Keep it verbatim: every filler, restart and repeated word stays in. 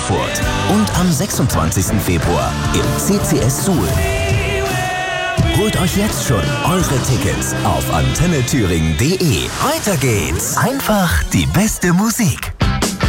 Erfurt und am sechsundzwanzigsten Februar im C C S Suhl. Holt euch jetzt schon eure Tickets auf antenne thüringen punkt de. Weiter geht's. Einfach die beste Musik.